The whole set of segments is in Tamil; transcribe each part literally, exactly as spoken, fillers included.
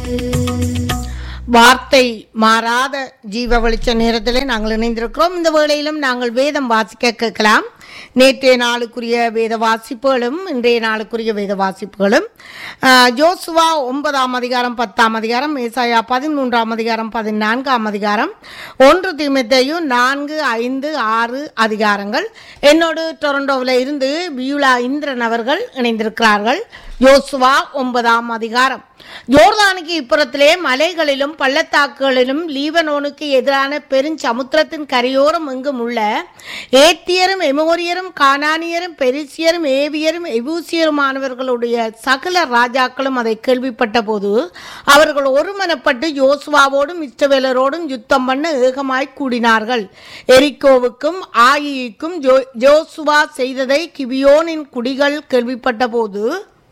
வார்த்தை மாறாத ஜீவ வெளிச்ச நேரத்திலே நாங்கள் இணைந்திருக்கிறோம். இந்த வேளையிலும் நாங்கள் வேதம் வாசிக்க கேட்கலாம். நேற்றைய நாளுக்குரிய வேத வாசிப்புகளும் இன்றைய நாளுக்குரிய வேத வாசிப்புகளும் யோசுவா ஒன்பதாம் அதிகாரம் பத்தாம் அதிகாரம், ஏசாயா பதிமூன்றாம் அதிகாரம் பதினான்காம் அதிகாரம், ஒன்று தீமோத்தேயு நான்கு ஐந்து ஆறு அதிகாரங்கள். என்னோடு டொரண்டோவில் இருந்து பியூலா இந்திரன் அவர்கள் இணைந்திருக்கிறார்கள். யோசுவா ஒன்பதாம் அதிகாரம். யோர்தானுக்கு இப்புறத்திலே மலைகளிலும் பள்ளத்தாக்குகளிலும் லீபனோனுக்கு எதிரான பெருஞ்சமுத்திரத்தின் கரையோரம் எங்கும் உள்ள ஏத்தியரும் எமோரியரும் கானானியரும் பெரிசியரும் ஏவியரும் எபூசியருமானவர்களுடைய சகல ராஜாக்களும் அதை கேள்விப்பட்ட போது அவர்கள் ஒருமனப்பட்டு யோசுவாவோடும் இஸ்ரவேலரோடும் யுத்தம் பண்ண ஏகமாய் கூடினார்கள். எரிக்கோவுக்கும் ஆயிக்கும் யோசுவா செய்ததை கிபியோனின் குடிகள் கேள்விப்பட்ட போது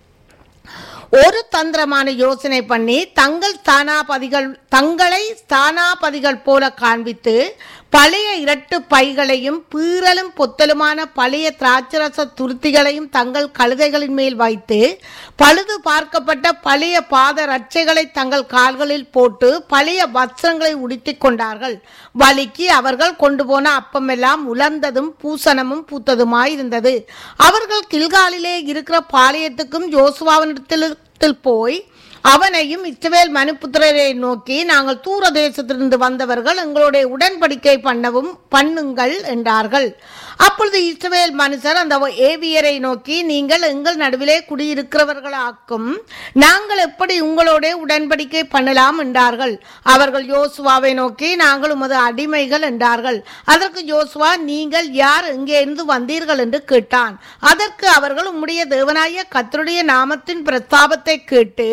ஒரு தந்திரமான யோசனை பண்ணி தங்கள் ஸ்தானாபதிகள் தங்களை ஸ்தானாபதிகள் போல காண்பித்து பழைய இரட்டு பைகளையும் பீறலும் பொத்தலுமான பழைய திராட்சரச துருத்திகளையும் தங்கள் கழுதைகளின் மேல் வைத்து பழுது பார்க்கப்பட்ட பழைய பாத ரட்சைகளை தங்கள் கால்களில் போட்டு பழைய வஸ்திரங்களை உடுத்தி கொண்டார்கள். வலிக்கு அவர்கள் கொண்டு போன அப்பமெல்லாம் உலர்ந்ததும் பூசணமும் பூத்ததுமாயிருந்தது. அவர்கள் கில்காலிலே இருக்கிற பாளையத்துக்கும் யோசுவாவினிடத்தில் போய் அவனையும் இஸ்ரவேல் மனுபுத்திரரை நோக்கி, நாங்கள் தூர தேசத்திலிருந்து வந்தவர்கள், எங்களுடைய உடன்படிக்கை பண்ணவும் பண்ணுங்கள் என்றார்கள். அப்பொழுது இஸ்ரவேல் மனுஷர் அந்த ஏவியரை நோக்கி, நீங்கள் எங்கள் நடுவிலே குடியிருக்கிறவர்களாக்கும் நாங்கள் எப்படி உங்களோட உடன்படிக்கை பண்ணலாம் என்றார்கள். அவர்கள் யோசுவாவை நோக்கி, நாங்கள் உமது அடிமைகள் என்றார்கள். அதற்கு யோசுவா, நீங்கள் யார், எங்கே இருந்து வந்தீர்கள் என்று கேட்டான். அதற்கு அவர்கள், உம்முடைய தேவனாய கர்த்தருடைய நாமத்தின் பிரஸ்தாபத்தை கேட்டு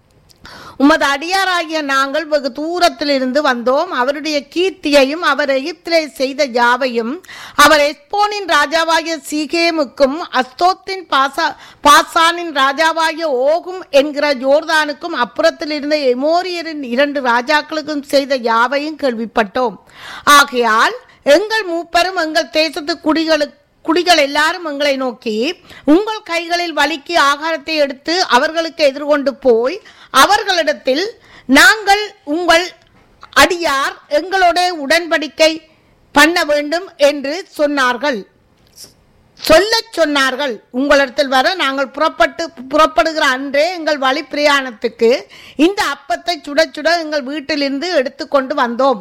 உமது அடியாராகிய நாங்கள் வெகு தூரத்தில் இருந்து வந்தோம். அவருடைய கீர்த்தியையும் அவர் எகிப்திலே செய்த யாவையும் அவர் எஸ்போனின் ராஜாவாகிய சீகேமுக்கும் அஸ்தோத்தின் பாசா பாசானின் ராஜாவாகிய ஓகும் என்கிற யோர்தானுக்கும் அப்புறத்தில் இருந்த எமோரியரின் இரண்டு ராஜாக்களுக்கும் செய்த யாவையும் கேள்விப்பட்டோம். ஆகையால் எங்கள் மூப்பரும் எங்கள் தேசத்து குடிகளுக்கு குடிகள் எல்லாரும் எங்களை நோக்கி, உங்கள் கைகளில் வலிக்கு ஆகாரத்தை எடுத்து அவர்களுக்கு எதிர்கொண்டு போய் அவர்களிடத்தில், நாங்கள் உங்கள் அடியார் எங்களோட உடன்படிக்கை பண்ண வேண்டும் என்று சொன்னார்கள் சொல்ல சொன்னார்கள். உங்களிடத்தில் வர நாங்கள் புறப்பட்டு புறப்படுகிற அன்றே எங்கள் வழி பிரயாணத்துக்கு இந்த அப்பத்தை சுட சுட எங்கள் வீட்டிலிருந்து எடுத்துக்கொண்டு வந்தோம்.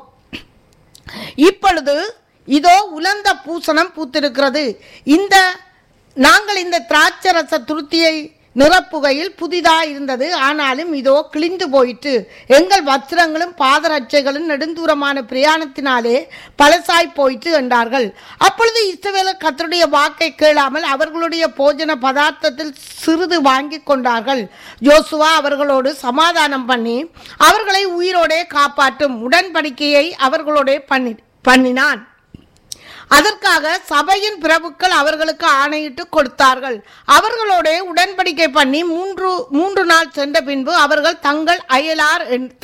இப்பொழுது இதோ உலர்ந்த பூசணம் பூத்திருக்கிறது. இந்த நாங்கள் இந்த திராட்சரச துருத்தியை நிரப்புகையில் புதிதாக இருந்தது, ஆனாலும் இதோ கிழிந்து போயிற்று. எங்கள் வஸ்திரங்களும் பாதரட்சைகளும் நெடுந்தூரமான பிரயாணத்தினாலே பழசாய் போயிற்று என்றார்கள். அப்பொழுது இஸ்ரவேலர் கர்த்தருடைய வாக்கை கேளாமல் அவர்களுடைய போஜன பதார்த்தத்தில் சிறிது வாங்கி கொண்டார்கள். யோசுவா அவர்களோடு சமாதானம் பண்ணி அவர்களை உயிரோடே காப்பாற்றும் உடன்படிக்கையை அவர்களோட பண்ணி பண்ணினான். அதற்காக சபையின் பிரபுக்கள் அவர்களுக்கு ஆணையிட்டு கொடுத்தார்கள். அவர்களோட உடன்படிக்கை பண்ணி மூன்று மூன்று நாள் சென்ற பின்பு அவர்கள் தங்கள் அயலார்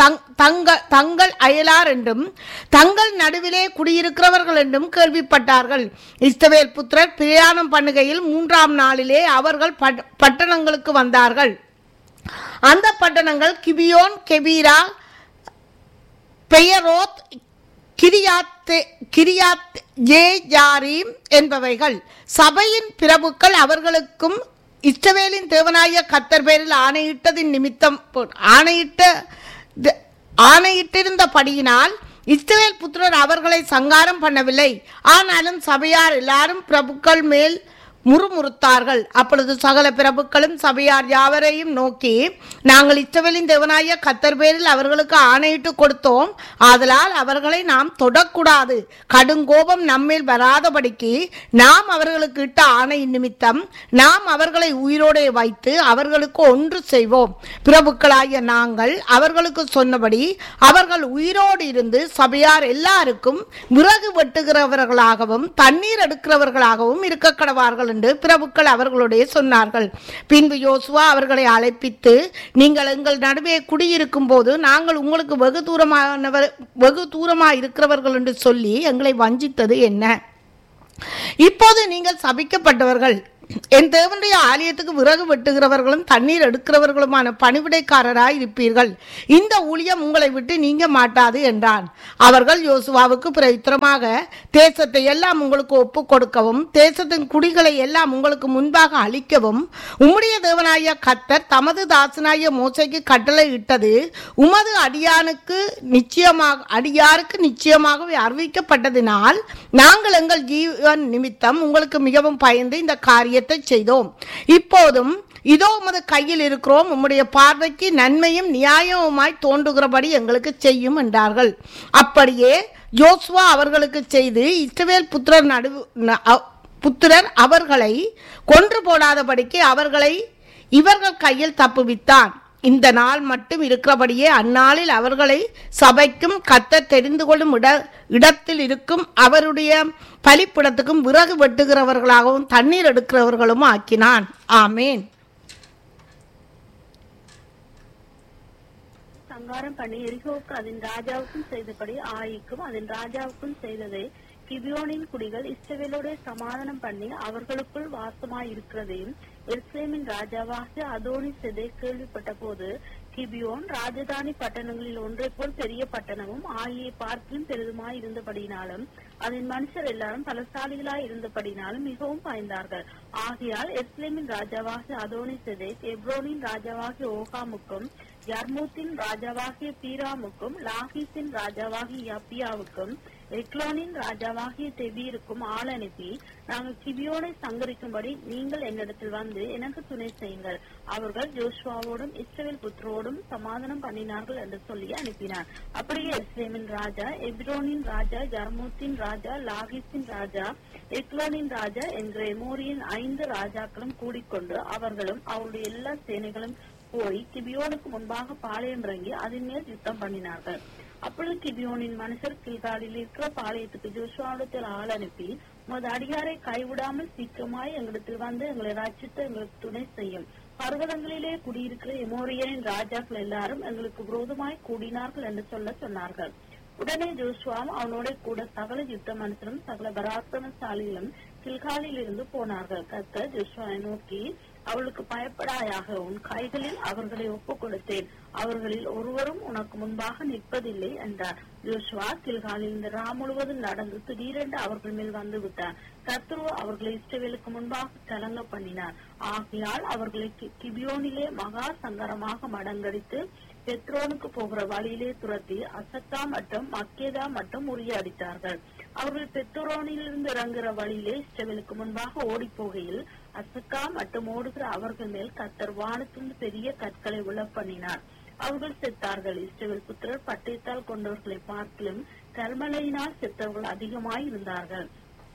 தங்கள் அயலார் என்றும் தங்கள் நடுவிலே குடியிருக்கிறவர்கள் என்றும் கேள்விப்பட்டார்கள். இஸ்ரவேல் புத்திரர் பிரயாணம் பண்ணுகையில் மூன்றாம் நாளிலே அவர்கள் பட்டணங்களுக்கு வந்தார்கள். அந்த பட்டணங்கள் கிபியோன், கெபீரா, பெயரோத், கிரியாத் கிரியாத் ஜேயாரீம் என்பவைகள். சபையின் பிரபுக்கள் அவர்களுக்கும் இஸ்ரவேலின் தேவனாய கர்த்தர் பேரில் ஆணையிட்டதின் நிமித்தம் ஆணையிட்ட ஆணையிட்டிருந்தபடியினால் இஸ்ரவேல் புத்திரர் அவர்களை சங்காரம் பண்ணவில்லை. ஆனாலும் சபையார் எல்லாரும் பிரபுக்கள் மேல் முறுமுறுத்தார்கள். அப்பொழுது சகல பிரபுக்களும் சபையார் யாவரையும் நோக்கி, நாங்கள் இஸ்ரவேலின் தேவனாய கர்த்தர் பேரில் அவர்களுக்கு ஆணையிட்டு கொடுத்தோம், ஆதலால் அவர்களை நாம் தொடக்கூடாது. கடுங்கோபம் நம்மேல் வராதபடிக்கு நாம் அவர்களுக்கு இட்ட ஆணையின் நிமித்தம் நாம் அவர்களை உயிரோடு வைத்து அவர்களுக்கு ஒன்று செய்வோம். பிரபுக்களாகிய நாங்கள் அவர்களுக்கு சொன்னபடி அவர்கள் உயிரோடு இருந்து சபையார் எல்லாருக்கும் விறகு வெட்டுகிறவர்களாகவும் தண்ணீர் எடுக்கிறவர்களாகவும் இருக்க கடவார்கள் என்று பிரபுக்கள் அவர்களுடைய சொன்னார்கள். பின்பு யோசுவா அவர்களை அழைப்பித்து, நீங்கள் எங்கள் நடுவே குடியிருக்கும் போது நாங்கள் உங்களுக்கு வெகு தூரமானவர் வெகு தூரமாக இருக்கிறவர்கள் என்று சொல்லி எங்களை வஞ்சித்தது என்ன? இப்போது நீங்கள் சபிக்கப்பட்டவர்கள். என் தேவனுடைய ஆலயத்துக்கு விறகு வெட்டுகிறவர்களும் தண்ணீர் எடுக்கிறவர்களுமான பணிவிடைக்காரராய் இருப்பீர்கள். இந்த ஊழியம் உங்களை விட்டு நீங்க மாட்டாது என்றான். அவர்கள் யோசுவாவுக்கு பிரயுத்தரமாக, தேசத்தை எல்லாம் உங்களுக்கு ஒப்பு கொடுக்கவும் தேசத்தின் குடிகளை எல்லாம் உங்களுக்கு முன்பாக அழிக்கவும் உம்முடைய தேவனாய கர்த்தர் தமது தாசனாய மோசைக்கு கட்டளை இட்டது உமது அடியானுக்கு நிச்சயமாக அடியாருக்கு நிச்சயமாகவே அறிவிக்கப்பட்டதினால் நாங்கள் எங்கள் ஜீவன் நிமித்தம் உங்களுக்கு மிகவும் பயந்து இந்த காரியத்தை செய்தோம். இப்போதும் இதோ உமது கையில் இருக்கிறோம், உம்முடைய பார்வைக்கு நன்மையும் நியாயமுமாய் தோன்றுகிறபடி எங்களுக்கு செய்யும் என்றார்கள். அப்படியே யோசுவா அவர்களுக்கு செய்து இஸ்ரவேல் புத்திரர் நடு புத்திரர் அவர்களை கொன்று போடாதபடிக்கு அவர்களை இவர்கள் கையில் தப்புவித்தான். இந்த நாள் மட்டும் இருக்கிறபடியே அந்நாளில் அவர்களை சபைக்கும் கர்த்தர் தெரிந்து கொள்ளும் இட இடத்தில் இருக்கும் அவருடைய பலிப்பிடத்துக்கும் விறகு வெட்டுகிறவர்களாகவும் தண்ணீர் எடுக்கிறவர்களும் ஆக்கினான். ஆமேன். சங்காரம் பண்ணி எரிகோவுக்கு அதன் ராஜாவுக்கும் செய்தபடி ஆயிக்கும் அதன் ராஜாவுக்கும் செய்ததை கிபியோனின் குடிகள் இஸ்ரவேலோடு சமாதானம் பண்ணி அவர்களுக்குள் வாசமாய் இருக்கிறதையும் எருசலேமின் ராஜாவாகிய அதோனி செதை கேள்விப்பட்ட போது, கிபியோன் ராஜதானி பட்டணங்களில் ஒன்றை போல் பெரிய பட்டணமும் ஆகிய பார்க்கிலும் பெரிதுமாய் இருந்தபடினாலும் அதன் மனுஷர் எல்லாரும் பலசாலிகளாய் இருந்தபடினாலும் மிகவும் பயந்தார்கள். ஆகையால் எருசலேமின் ராஜாவாகிய அதோனி செதை எப்ரோனின் ராஜாவாகிய ஓகாமுக்கும் யர்மூத்தின் ராஜாவாகிய பீராமுக்கும் லாகீசின் ராஜாவாகிய யப்பியாவுக்கும் எக்லோனின் ராஜாவாகிய தெபீருக்கும் ஆள் அனுப்பி, நாங்கள் கிபியோனை சங்கரிக்கும்படி நீங்கள் என்னிடத்தில் வந்து எனக்கு துணை செய்யுங்கள். அவர்கள் ஜோஷுவாவோடும் இஸ்ரவேல் புத்திரோடும் சமாதானம் பண்ணினார்கள் என்று சொல்லி அனுப்பினார். அப்படியே எருசலேமின் ராஜா, எப்ரோனின் ராஜா, யர்மூத்தின் ராஜா, லாகீசின் ராஜா, எக்லோனின் ராஜா என்ற எமோரியின் ஐந்து ராஜாக்களும் கூடிக்கொண்டு அவர்களும் அவருடைய எல்லா சேனைகளும் போய் கிபியோனுக்கு முன்பாக பாளையம் இறங்கி அதன் மேல் யுத்தம் பண்ணினார்கள். அப்பொழுது கிபியோனின் மனுஷர் கில்காலில் இருக்கிற பாளையத்துக்கு ஜோஷுவாவிடத்தில் ஆள் அனுப்பி, உமது அடியாரை கைவிடாமல் சீக்கிரமாய் எங்களிடத்தில் வந்து எங்களை ரட்சித்து எங்களுக்கு துணை செய்யும். பர்வதங்களிலே குடியிருக்கிற எமோரியரின் ராஜாக்கள் எல்லாரும் எங்களுக்கு விரோதமாய் கூடினார்கள் என்று சொல்ல சொன்னார்கள். உடனே ஜோஷுவாவும் அவனோட கூட சகல யுத்த மனுஷரும் சகல பராக்கிரமசாலிகளும் கில்காலில் இருந்து போனார்கள். கர்த்தர் ஜோஷுவாவை நோக்கி, அவளுக்கு பயப்படாயாக, உன் கைகளில் அவர்களை ஒப்புக் கொடுத்தேன், அவர்களில் ஒருவரும் உனக்கு முன்பாக நிற்பதில்லை என்றார். ஜோஷுவா கில்காலில் இந்த ரா முழுவதும் நடந்து திடீரென்று அவர்கள் மேல் வந்து விட்டார். கர்த்தர் அவர்களை இஸ்ரவேலுக்கு முன்பாக கலங்க பண்ணினார். ஆகையால் அவர்களை கிபியோனிலே மகா சங்கரமாக மடங்கடித்து பெத்ரோனுக்கு போகிற வழியிலே துரத்தி அசத்தா மற்றும் மக்கேதா மற்றும் முறியடித்தார்கள். அவர்கள் பெத்ரோனிலிருந்து இறங்குற வழியிலே இஸ்ரவேலுக்கு முன்பாக ஓடி போகையில் அசக்கா மற்றும் ஓடுகிற அவர்கள் மேல் கர்த்தர் வானத்திலிருந்து பெரிய கற்களை விழ பண்ணினார். அவர்கள் செத்தார்கள். இஸ்ரவேல் புத்திரர் பட்டயத்தால் கொண்டவர்களை பார்க்கிலும் கர்மலையினால் செத்தவர்கள் அதிகமாய் இருந்தார்கள்.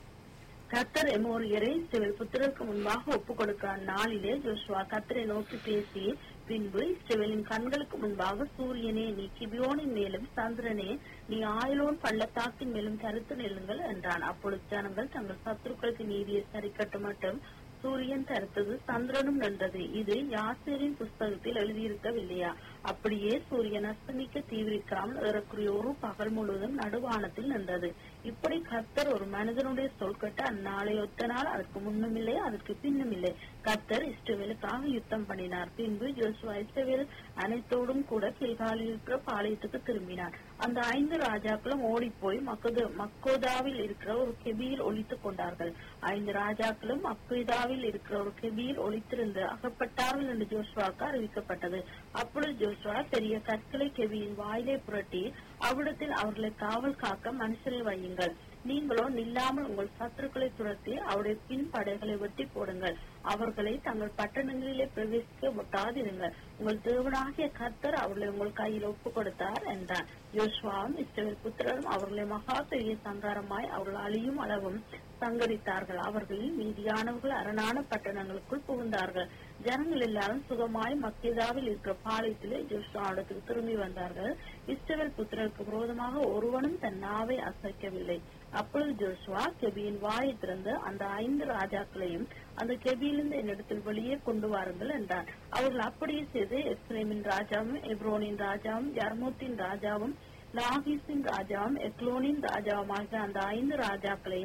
கர்த்தர் எமோரியரை இஸ்ரவேல் புத்திரருக்கு முன்பாக ஒப்புக் கொடுக்கிற நாளிலே ஜோஷுவா கர்த்தரை நோக்கி பேசி, பின்பு இஸ்ரவேலின் கண்களுக்கு முன்பாக சூரியனே நீ கிபியோனின் மேலும், சந்திரனே நீ ஆயிலோன் பள்ளத்தாக்கின் மேலும் கருத்து நெல்லுங்கள் என்றான். அப்பொழுது ஜனங்கள் தங்கள் சத்துருக்களுக்கு நீதியை சரிக்கட்ட மட்டும் சூரியன் கருத்தது, சந்திரனும் நின்றது. இது யாசேரின் புஸ்தகத்தில் எழுதியிருக்கவில்லையா? அப்படியே சூரியன் அஸ்தமிக்க தீவிரிக்காமல் ஏறக்குறைய ஒரு பகல் முழுவதும் நடுவானத்தில் நின்றது. இப்படி கர்த்தர் ஒரு மனிதனுடைய சொல் கேட்டு அந்நாளை ஒத்த நாள் அதற்கு முன்னும் இல்லை அதற்கு பின்னும் இல்லை. கர்த்தர் இஸ்ரவேலுக்காக யுத்தம் பண்ணினார். பின்பு யோசுவா இஸ்ரவேல் அனைத்தோடும் கூட கில்காலில் இருக்கிற பாளையத்துக்கு திரும்பினார். அந்த ஐந்து ராஜாக்களும் ஓடி போய் மக்கோதாவில் இருக்கிற ஒரு கெபியில் ஒளித்துக் கொண்டார்கள். ஐந்து ராஜாக்களும் மக்கோதாவில் இருக்கிற ஒரு கெபியில் ஒளித்திருந்து அகப்பட்டார்கள் என்று ஜோஷுவாக்கு அறிவிக்கப்பட்டது. அப்பொழுது ஜோஷுவா பெரிய கற்களை கெபியின் வாயிலே புரட்டி, அவ்விடத்தில் அவர்களை காவல் காக்க மனுஷரை வையுங்கள், நீங்களோ நில்லாமல் உங்கள் சத்துருக்களை துரத்தி அவருடைய பின் படைகளை வெட்டி போடுங்கள், அவர்களை தங்கள் பட்டணங்களிலே பிரவேசிக்க விட்டாதிருங்கள், உங்கள் தேவனாகிய கர்த்தர் அவர்களை உங்கள் கையில் ஒப்புக் கொடுத்தார் என்றார். யோசுவாவும் இஸ்ரவேல் புத்திரரும் அவர்களை மகா பெரிய சங்காரமாய் அவர்கள் அழியும் அளவும் சங்கரித்தார்கள். அவர்களில் மீதியானவர்கள் அரணான பட்டணங்களுக்குள் புகுந்தார்கள். ஜனங்கள் எல்லாரும் சுகமாய் மக்கேதாவில் இருக்கிற பாளையத்திலே ஜோஷுவாவிடத்துக்கு திரும்பி வந்தார்கள். இஸ்ரவேல் புத்திரருக்கு விரோதமாக ஒருவனும் தன் நாவை அசைக்கவில்லை. அப்பொழுது ஜோஷுவா கெபியின் வாயை திறந்து அந்த ஐந்து ராஜாக்களையும் அந்த கெபியிலிருந்து என்னிடத்தில் வெளியே கொண்டு வாருங்கள் என்றார். அவர்கள் அப்படியே செய்து எஸ்ரேமின் ராஜாவும் எப்ரோனின் ராஜாவும் யர்மூத்தின் ராஜாவும் லாகீசின் ராஜாவும் எக்லோனின் ராஜாவும் ஆகிய அந்த ஐந்து ராஜாக்களையும்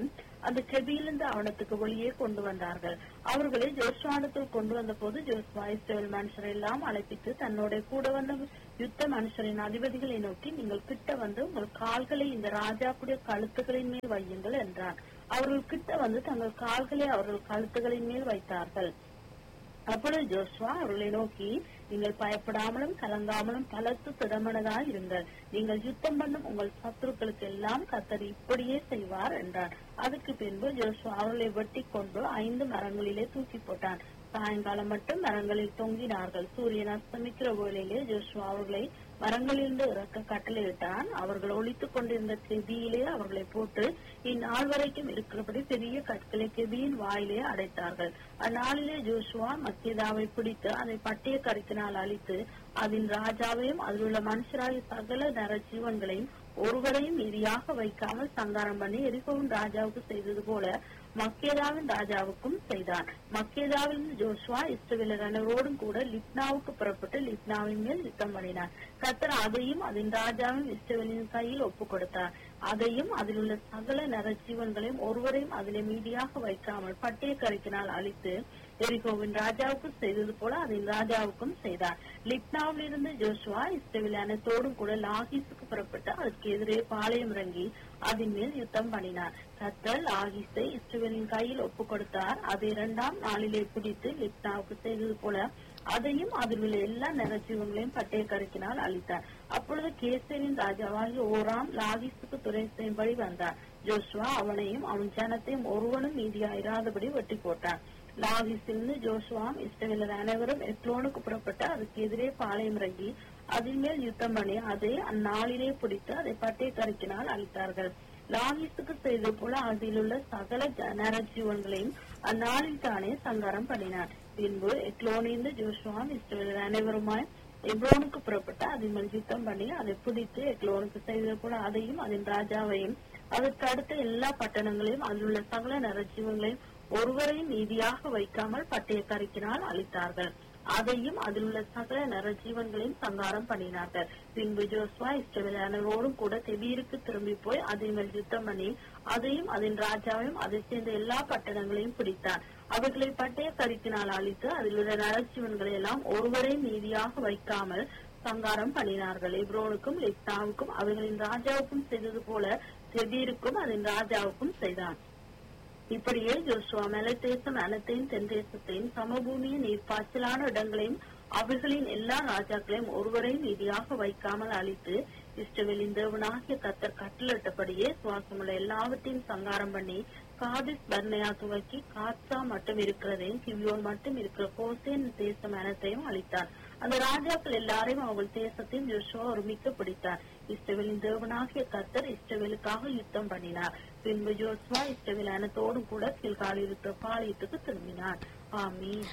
அந்த கெபியிலிருந்து அவனத்துக்கு வெளியே கொண்டு வந்தார்கள். அவர்களை ஜோஸ்வானத்தில் கொண்டு வந்த போது ஜோஸ்வா இஸ்ரவேல் மனுஷரை எல்லாம் அழைப்பித்து தன்னோட கூட வந்த யுத்த மனுஷரின் அதிபதிகளை நோக்கி, நீங்கள் கிட்ட வந்து உங்கள் கால்களை இந்த ராஜாக்குடைய கழுத்துகளின் மேல் வையுங்கள் என்றார். அவர்கள் கிட்ட வந்து தங்கள் கால்களை அவர்கள் கழுத்துகளின் மேல் வைத்தார்கள். அப்பொழுது ஜோஸ்வா அவர்களை நோக்கி, நீங்கள் பயப்படாமலும் கலங்காமலும் பலத்து திடமனதாய் இருங்கள். நீங்கள் யுத்தம் பண்ணும் உங்கள் சத்துருக்களுக்கு எல்லாம் கர்த்தர் இப்படியே செய்வார் என்றார். அதுக்கு பின்பு ஜோஸ்வா அவர்களை வெட்டி கொண்டு ஐந்து மரங்களிலே தூக்கி போட்டான். சாயங்காலம் மட்டும் மரங்களில் தொங்கினார்கள். சூரியன் அஸ்தமிக்கிற வேளையிலே ஜோஸ்வா அவர்களை மரங்களிலிருந்து இறக்க கட்டளையிட்டான். அவர்கள் ஒளித்துக் கொண்டிருந்த கெபியிலே அவர்களை போட்டு இந்நாள் வரைக்கும் இருக்கிறபடி பெரிய கற்களை கெபியின் வாயிலே அடைத்தார்கள். அந்நாளிலே ஜோஸ்வா மக்கெதாவை பிடித்து அதை பட்டய கருக்கினால் அழித்து அதன் ராஜாவையும் அதில் உள்ள மனுஷராகிய சகல நரஜீவன்களையும் ஒருவரையும் மீதியாக வைக்காமல் சங்காரம் பண்ணி எரிகோவின் ராஜாவுக்கு செய்தது போல மக்கேதாவின் ராஜாவுக்கும் செய்தான். மக்கேதாவின் ஜோஸ்வா இஸ்ரவேலர் அனைவரோடும் கூட லிப்னாவுக்கு புறப்பட்டு லிப்னாவின் மேல் யுத்தம் பண்ணினார். கர்த்தர் அதையும் அதன் ராஜாவும் இஸ்ரவேலின் கையில் ஒப்பு கொடுத்தார். அதையும் அதில் உள்ள சகல நரஜீவன்களையும் ஒருவரையும் அதிலே மீதியாக வைக்காமல் பட்டய கருக்கினால் அழித்து எரிகோவின் ராஜாவுக்கு செய்தது போல அதன் ராஜாவுக்கும் செய்தார். லிப்னாவில் இருந்து ஜோஸ்வா இஸ்ரவேல் அனைத்தோடும் கூட லாகீசுக்கு புறப்பட்டு அதற்கு எதிரே பாளையம் இறங்கி அதன் மேல் யுத்தம் பண்ணினார். கர்த்தர் லாகீசை இஸ்ரவேலின் கையில் ஒப்பு கொடுத்தார். அதை இரண்டாம் நாளிலே பிடித்து லிப்னாவுக்கு செய்தது போல அதையும் அதில் உள்ள எல்லா நரஜீவங்களையும் பட்டய கருக்கினால் அழித்தார். அப்பொழுது கேசேரின் ராஜாவாகிய ஓராம் லாகீசுக்கு துறை செய்யும்படி வந்தார். ஜோஸ்வா அவனையும் அவன் ஜனத்தையும் ஒருவனும் மீதியாயிராதபடி வெட்டி போட்டான். லாகீசிலிருந்து ஜோஸ்வாம் இஸ்ரவேலர் அனைவரும் எக்லோனுக்கு புறப்பட்டு அதுக்கு எதிரே பாளையம் இறங்கி அதன் மேல் யுத்தம் பண்ணி அதை அந்நாளிலே பிடித்து அதை பட்டய கருக்கினால் அழித்தார்கள். லாகீசுக்கு செய்தது போல அதில் உள்ள சகல நரஜீவன்களையும் அந்நாளில் தானே சங்காரம் பண்ணினார். பின்பு எக்லோனிலிருந்து ஜோஸ்வாம் இஸ்ரவேலர் அனைவருமாய் எக்லோனுக்கு புறப்பட்டு அதன் மேல் யுத்தம் பண்ணி அதை பிடித்து எக்லோனுக்கு செய்தது போல அதையும் அதன் ராஜாவையும் அதற்கு அடுத்த எல்லா பட்டணங்களையும் அதில் உள்ள சகல நரஜீவங்களையும் ஒருவரையும் மீதியாக வைக்காமல் பட்டய கருக்கினால் அழித்தார்கள். அதையும் அதில் உள்ள சகல நரஜீவன்களையும் சங்காரம் பண்ணினார்கள். பின்பு ஜோஸ்வா இஸ்ரவேலரோடும் கூட கெபீருக்கு திரும்பி போய் அதன் மேல் யுத்தம் பண்ணி அதையும் அதன் ராஜாவையும் அதை சேர்ந்த எல்லா பட்டணங்களையும் பிடித்தார். அவர்களை பட்டய கருக்கினால் அழித்து அதில் உள்ள நரஜீவன்களை எல்லாம் ஒருவரையும் மீதியாக வைக்காமல் சங்காரம் பண்ணினார்கள். எப்ரோனுக்கும் லிப்னாவுக்கும் அவர்களின் ராஜாவுக்கும் செய்தது போல கெபீருக்கும் அதன் ராஜாவுக்கும் செய்தான். இப்படியே ஜோஸ்வா மலை தேசம் அனைத்தையும் தென் தேசத்தையும் சமபூமியின் நீர்ப்பாய்ச்சலான இடங்களையும் அவர்களின் எல்லா ராஜாக்களையும் ஒருவரையும் மீதியாக வைக்காமல் அழித்து இஸ்ரவேலின் தேவனாகிய கர்த்தர் கட்டளையிட்டபடியே சுவாசமுள்ள எல்லாவற்றையும் சங்காரம் பண்ணி காதிஸ் பர்னேயா துவக்கி காத்சா மட்டும் இருக்கிறதையும் கிவியோன் மட்டும் இருக்கிற கோசேன் தேசம் அனைத்தையும் அழித்தார். அந்த ராஜாக்கள் எல்லாரையும் அவர்கள் தேசத்தையும் ஜோஸ்வா ஒருமிக்க பிடித்தார். இஸ்ரவேலின் தேவனாகிய கர்த்தர் இஸ்ரவேலுக்காக யுத்தம் பண்ணினார். பின்பு ஜோஸ்வா இஸ்ரவேல் அனைத்தோடும் கூட கில்காலில் இருக்கிற பாளையத்துக்கு திரும்பினார். ஆமீன்.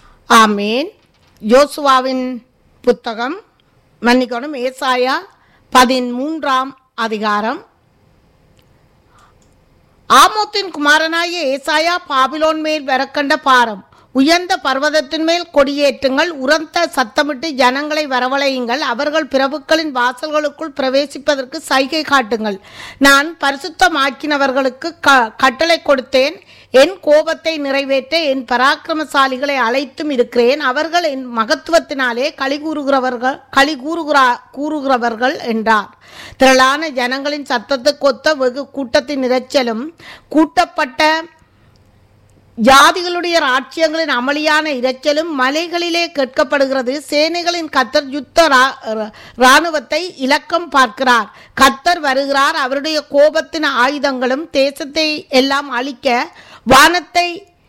ஆமீன். யோசுவாவின் புத்தகம் மன்னிக்கணும் ஏசாயா பதிமூன்றாம் அதிகாரம். ஆமோத்தின் குமாரனாகிய ஏசாயா பாபிலோன் மேல் வரக்கண்ட பாரம். உயர்ந்த பர்வதத்தின் மேல் கொடியேற்றுங்கள், உரத்த சத்தமிட்டு ஜனங்களை வரவழையுங்கள், அவர்கள் பிரபுக்களின் வாசல்களுக்குள் பிரவேசிப்பதற்கு சைகை காட்டுங்கள். நான் பரிசுத்தமாக்கினவர்களுக்கு க கட்டளை கொடுத்தேன், என் கோபத்தை நிறைவேற்ற என் பராக்கிரமசாலிகளை அழைத்தும் இருக்கிறேன். அவர்கள் என் மகத்துவத்தினாலே களி கூறுகிறவர்கள் களி கூறுகிறா கூறுகிறவர்கள் என்றார். திரளான ஜனங்களின் சத்தத்துக்கு ஒத்த வெகு கூட்டத்தின் இரைச்சலும் கூட்டப்பட்ட ஜாதிகளுடைய ராட்சியங்களின் அமளியான இரைச்சலும் மலைகளிலே கேட்கப்படுகிறது. சேனைகளின் கர்த்தர் யுத்த இராணுவத்தை இலக்கம் பார்க்கிறார். கர்த்தர் வருகிறார். அவருடைய கோபத்தின் ஆயுதங்களும் தேசத்தை எல்லாம் அழிக்க வானத்தை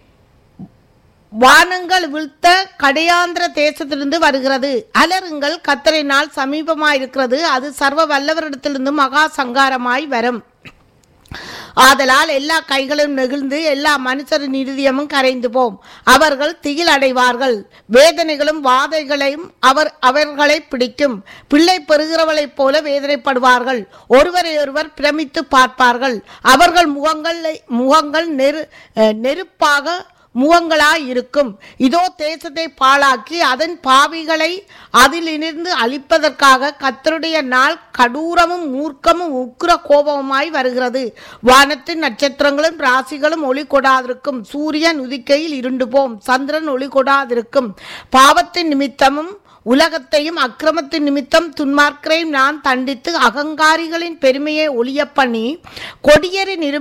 வானங்கள் வீழ்த்த கடையாந்திர தேசத்திலிருந்து வருகிறது. அலருங்கள், கர்த்தரின் நாள் சமீபமாயிருக்கிறது, அது சர்வ வல்லவரிடத்திலிருந்து மகா சங்காரமாய் வரும். ஆதலால் எல்லா கைகளும் நெகிழ்ந்து எல்லா மனுஷரின் இருதயமும் கரைந்து போம். அவர்கள் திகில் அடைவார்கள், வேதனைகளும் வாதைகளையும் அவர் அவர்களை பிடிக்கும். பிள்ளை பெறுகிறவளைப் போல வேதனைப்படுவார்கள், ஒருவரை ஒருவர் பிரமித்து பார்ப்பார்கள். அவர்கள் முகங்கள் முகங்கள் நெரு நெருப்பாக முகங்களாய் இருக்கும். இதோ தேசத்தை பாழாக்கி அதன் பாவிகளை அதிலிருந்து அழிப்பதற்காக கர்த்தருடைய நாள் கடூரமும் மூர்க்கமும் உக்கிர கோபமாய் வருகிறது. வானத்தின் நட்சத்திரங்களும் ராசிகளும் ஒளி கொடாதிருக்கும். சூரியன் உதிக்கையில் இருண்டு போம், சந்திரன் ஒளி கொடாதிருக்கும். பாவத்தின் நிமித்தமும் உலகத்தையும் அக்கிரமத்தின் நிமித்தம் துன்மார்க்கரையும் நான் தண்டித்து அகங்காரிகளின் பெருமையை ஒளிய பண்ணி கொடியரின்